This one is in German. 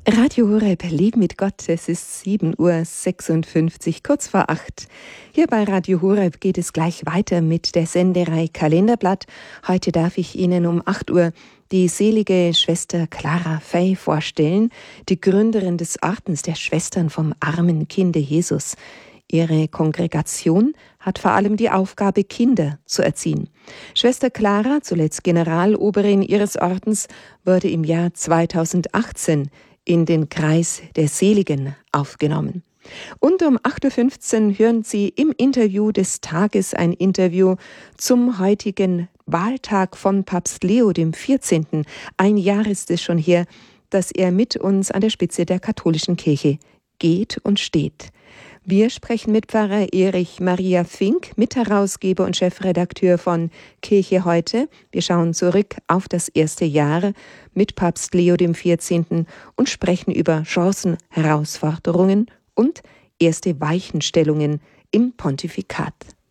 Radio Horeb, Leben mit Gott, es ist 7:56 Uhr, kurz vor 8. Hier bei Radio Horeb geht es gleich weiter mit der Sendereihe Kalenderblatt. Heute darf ich Ihnen um 8 Uhr die selige Schwester Clara Fey vorstellen, die Gründerin des Ordens der Schwestern vom armen Kinde Jesus. Ihre Kongregation hat vor allem die Aufgabe, Kinder zu erziehen. Schwester Clara, zuletzt Generaloberin ihres Ordens, wurde im Jahr 2018 in den Kreis der Seligen aufgenommen. Und um 8:15 Uhr hören Sie im Interview des Tages ein Interview zum heutigen Wahltag von Papst Leo XIV. Ein Jahr ist es schon her, dass er mit uns an der Spitze der katholischen Kirche geht und steht. Wir sprechen mit Pfarrer Erich Maria Fink, Mitherausgeber und Chefredakteur von Kirche heute. Wir schauen zurück auf das erste Jahr mit Papst Leo XIV. Und sprechen über Chancen, Herausforderungen und erste Weichenstellungen im Pontifikat.